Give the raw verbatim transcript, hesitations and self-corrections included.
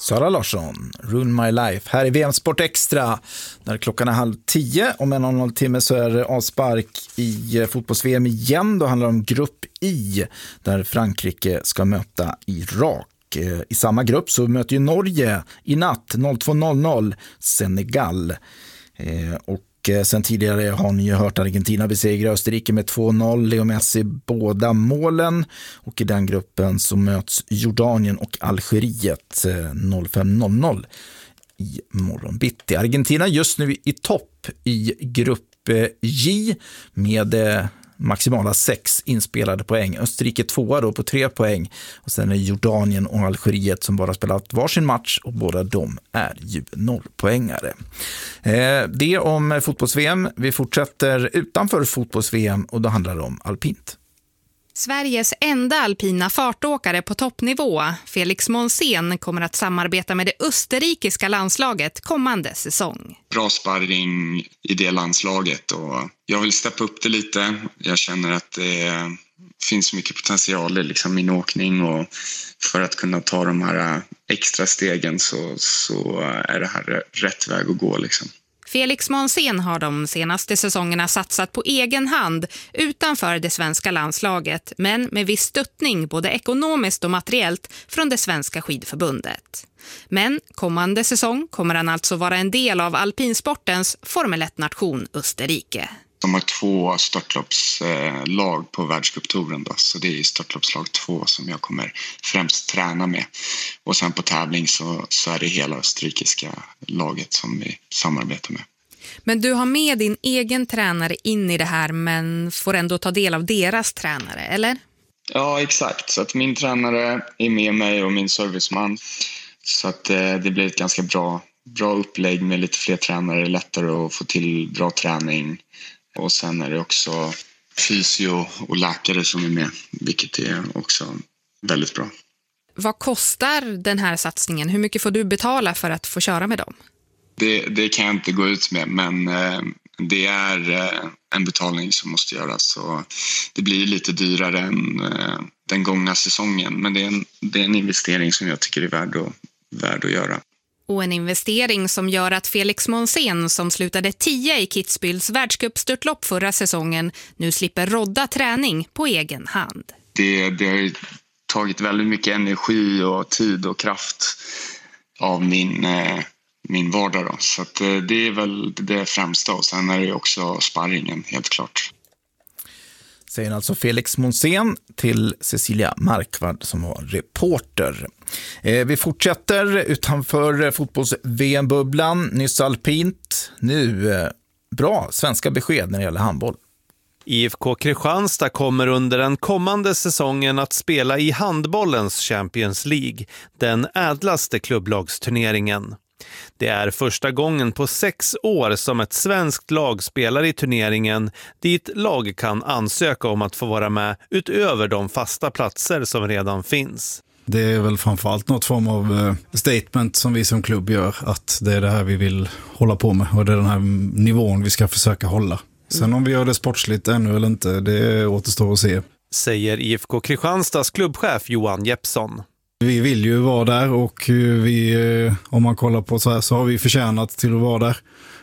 Sara Larsson, Run My Life. Här i V M Sport Extra. När klockan är halv tio. Om en och en halv timme så är det avspark i fotbolls-V M igen. Då handlar det om grupp I. Där Frankrike ska möta Irak. I samma grupp så möter ju Norge i natt två noll noll Senegal. Och sen tidigare har ni ju hört Argentina besegra Österrike med två noll. Leo Messi båda målen. Och i den gruppen så möts Jordanien och Algeriet fem noll noll i morgon bitti. Argentina just nu i topp i grupp J med maximala sex inspelade poäng. Österrike tvåa då på tre poäng. Och sen är Jordanien och Algeriet som bara spelat varsin match och båda de är ju nollpoängare. Eh, det om fotbolls-V M. Vi fortsätter utanför fotbolls-V M och då handlar det om alpint. Sveriges enda alpina fartåkare på toppnivå, Felix Monsén, kommer att samarbeta med det österrikiska landslaget kommande säsong. Bra sparring i det landslaget och jag vill steppa upp det lite. Jag känner att det finns mycket potential i liksom min åkning och för att kunna ta de här extra stegen så, så är det här rätt väg att gå liksom. Felix Monsén har de senaste säsongerna satsat på egen hand utanför det svenska landslaget, men med viss stöttning både ekonomiskt och materiellt från det svenska skidförbundet. Men kommande säsong kommer han alltså vara en del av alpinsportens Formel ett-nation Österrike. De har två störtloppslag på världscuptouren då, så det är störtloppslag två som jag kommer främst träna med. Och sen på tävling så, så är det hela österrikiska laget som vi samarbetar med. Men du har med din egen tränare in i det här men får ändå ta del av deras tränare, eller? Ja, exakt. Så att min tränare är med mig och min serviceman. Så att eh, det blir ett ganska bra, bra upplägg med lite fler tränare. Det är lättare att få till bra träning. Och sen är det också fysio och läkare som är med, vilket är också väldigt bra. Vad kostar den här satsningen? Hur mycket får du betala för att få köra med dem? Det, det kan jag inte gå ut med, men eh, det är eh, en betalning som måste göras. Så det blir lite dyrare än eh, den gångna säsongen, men det är, en, det är en investering som jag tycker är värd att, värd att göra. Och en investering som gör att Felix Monsén, som slutade tio i Kitzbühels världscupstörtlopp förra säsongen, nu slipper rodda träning på egen hand. Det, det har tagit väldigt mycket energi och tid och kraft av min, eh, min vardag. Då. Så att, eh, det är väl det främsta och sen är det också sparringen helt klart. Säger alltså Felix Monsén till Cecilia Markvard som var reporter. Eh, vi fortsätter utanför fotbolls-V M-bubblan. Nyss alpint. Nu eh, bra svenska besked när det gäller handboll. I F K Kristianstad kommer under den kommande säsongen att spela i handbollens Champions League, den ädlaste klubblagsturneringen. Det är första gången på sex år som ett svenskt lag spelar i turneringen dit lag kan ansöka om att få vara med utöver de fasta platser som redan finns. Det är väl framförallt något form av statement som vi som klubb gör, att det är det här vi vill hålla på med och det är den här nivån vi ska försöka hålla. Sen om vi gör det sportsligt ännu eller inte, det återstår att se. Säger I F K Kristianstads klubbchef Johan Jeppsson. Vi vill ju vara där och vi, om man kollar på så här så har vi förtjänat till att vara där.